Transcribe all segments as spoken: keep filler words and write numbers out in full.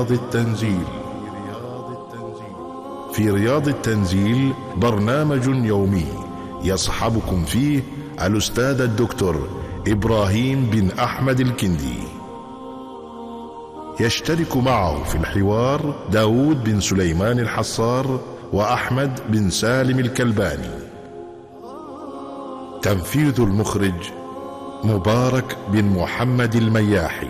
التنزيل. في رياض التنزيل برنامج يومي يصحبكم فيه الأستاذ الدكتور إبراهيم بن أحمد الكندي. يشترك معه في الحوار داود بن سليمان الحصار وأحمد بن سالم الكلباني. تنفيذ المخرج مبارك بن محمد المياحي.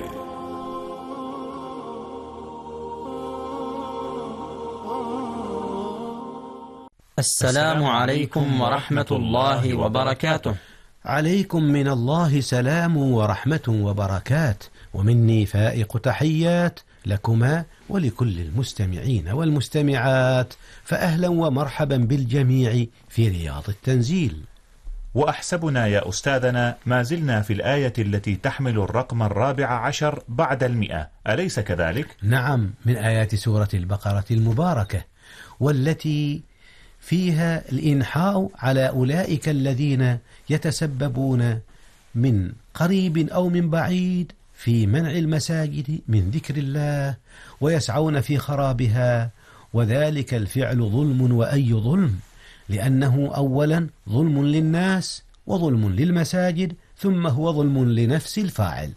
السلام عليكم ورحمة الله وبركاته. عليكم من الله سلام ورحمة وبركات، ومني فائق تحيات لكما ولكل المستمعين والمستمعات، فأهلا ومرحبا بالجميع في رياض التنزيل. وأحسبنا يا أستاذنا ما زلنا في الآية التي تحمل الرقم الرابع عشر بعد المئة، أليس كذلك؟ نعم، من آيات سورة البقرة المباركة، والتي فيها الإنحاء على أولئك الذين يتسببون من قريب أو من بعيد في منع المساجد من ذكر الله ويسعون في خرابها، وذلك الفعل ظلم، وأي ظلم، لأنه أولا ظلم للناس وظلم للمساجد، ثم هو ظلم لنفس الفاعل.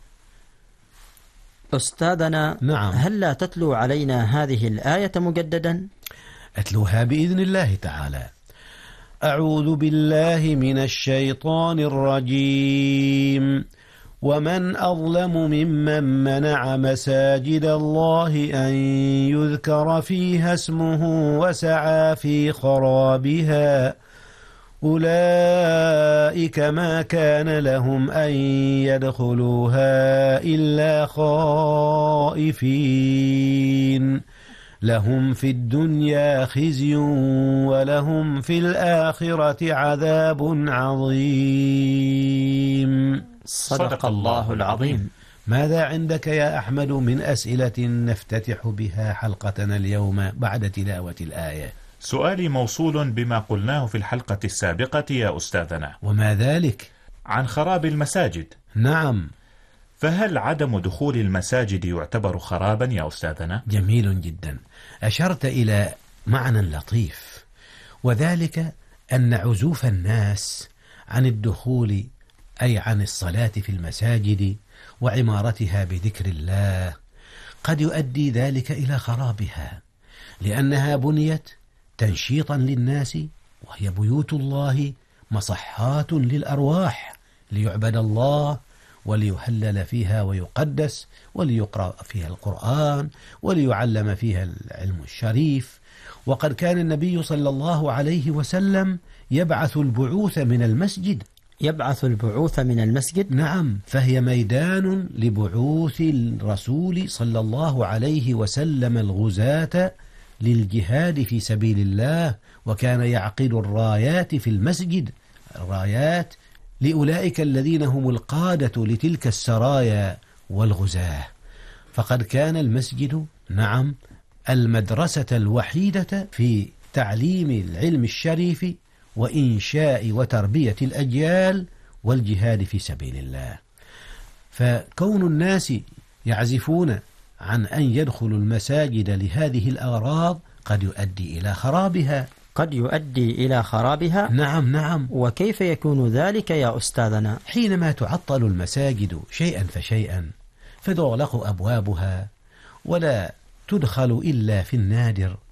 أستاذنا، نعم، هل لا تتلو علينا هذه الآية مجددا؟ أتلوها بإذن الله تعالى. أعوذ بالله من الشيطان الرجيم. ومن أظلم ممن منع مساجد الله أن يذكر فيها اسمه وسعى في خرابها أولئك ما كان لهم أن يدخلوها إلا خائفين لهم في الدنيا خزي ولهم في الآخرة عذاب عظيم. صدق الله العظيم. ماذا عندك يا أحمد من أسئلة نفتتح بها حلقتنا اليوم بعد تلاوة الآية؟ سؤالي موصول بما قلناه في الحلقة السابقة يا أستاذنا. وما ذلك؟ عن خراب المساجد. نعم. فهل عدم دخول المساجد يعتبر خرابا يا أستاذنا؟ جميل جدا، أشرت إلى معنى لطيف، وذلك أن عزوف الناس عن الدخول أي عن الصلاة في المساجد وعمارتها بذكر الله قد يؤدي ذلك إلى خرابها، لأنها بنيت تنشيطا للناس، وهي بيوت الله مصحات للأرواح ليعبد الله وليهلل فيها ويقدس وليقرأ فيها القرآن وليعلم فيها العلم الشريف. وقد كان النبي صلى الله عليه وسلم يبعث البعوث من المسجد. يبعث البعوث من المسجد؟ نعم، فهي ميدان لبعوث الرسول صلى الله عليه وسلم الغزاة للجهاد في سبيل الله، وكان يعقد الرايات في المسجد، الرايات لأولئك الذين هم القادة لتلك السرايا والغزاة. فقد كان المسجد نعم المدرسة الوحيدة في تعليم العلم الشريف وإنشاء وتربية الأجيال والجهاد في سبيل الله. فكون الناس يعزفون عن أن يدخلوا المساجد لهذه الأغراض قد يؤدي إلى خرابها. قد يؤدي إلى خرابها؟ نعم نعم. وكيف يكون ذلك يا أستاذنا؟ حينما تعطل المساجد شيئا فشيئا فتغلق أبوابها ولا تدخل إلا في النادر،